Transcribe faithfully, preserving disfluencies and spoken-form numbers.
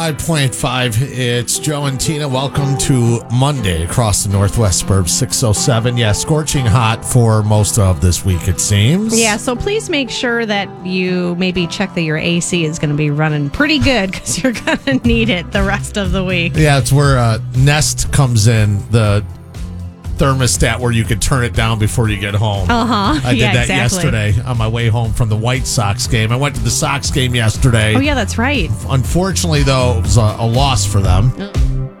five point five, it's Joe and Tina. Welcome to Monday across the Northwest Suburbs, six oh seven. Yeah, scorching hot for most of this week, it seems. Yeah, so please make sure that you maybe check that your A C is going to be running pretty good because you're going to need it the rest of the week. Yeah, it's where uh, Nest comes in, the thermostat where you could turn it down before you get home. Uh-huh. I did yeah, that exactly. yesterday on my way home from the White Sox game. I went to the Sox game yesterday. Oh, yeah, that's right. Unfortunately, though, it was a, a loss for them.